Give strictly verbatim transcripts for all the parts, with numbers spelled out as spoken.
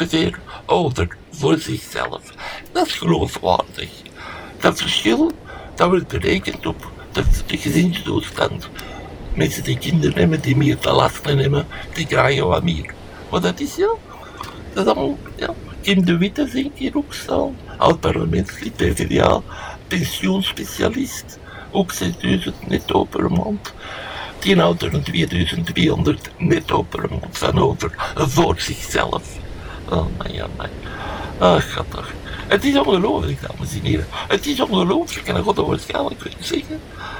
zeer ouder voor zichzelf. Dat is geloofwaardig. Dat verschil, dat wordt berekend op de, de gezinstoestand. Mensen die kinderen hebben, die meer te lasten hebben, die krijgen wat meer. Maar dat is ja, dat is allemaal, ja. Kim de Witte zie ik hier ook staan. Oud-parlementslid, P v d A, pensioenspecialist. Ook zesduizend netto per maand. Die houdt er een tweeduizend tweehonderd netto per maand van over voor zichzelf. Oh my, oh my. Ach, god toch. Het is ongelooflijk, dames en heren. Het is ongelooflijk en dat gaat er waarschijnlijk weer zeggen.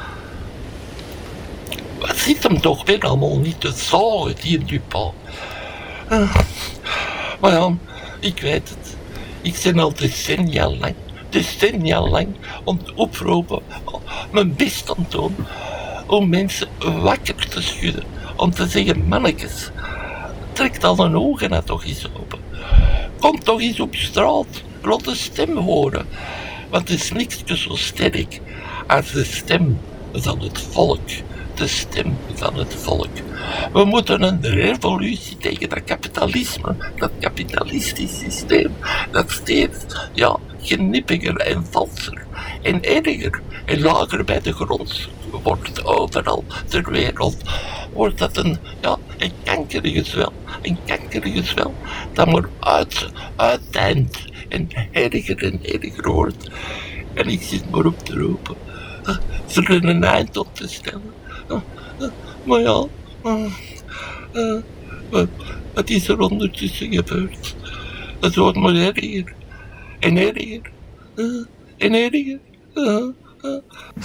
Wat zit hem toch weer allemaal niet te zagen, die Dupin. Uh, maar ja, ik weet het. Ik ben al decennia lang, decennia lang om te oproepen, mijn best aan het doen, om mensen wakker te schudden. Om te zeggen, mannetjes, trek al een ogen nou toch eens open. Kom toch eens op straat, laat de stem horen. Want het is niks zo sterk als de stem van het volk. De stem van het volk. We moeten een revolutie tegen dat kapitalisme, dat kapitalistisch systeem, dat steeds, ja, genippiger en valser en erger en lager bij de grond wordt overal ter wereld, wordt dat een, ja, een kankerige zwel, een kankerige zwel, dat maar uit, uiteind en erger en erger wordt. En ik zit maar op te roepen, uh, er een eind op te stellen. Uh, uh, maar ja, uh, uh, uh, wat is er ondertussen gebeurd? Het wordt maar erger en erger uh, en erger. Uh, uh.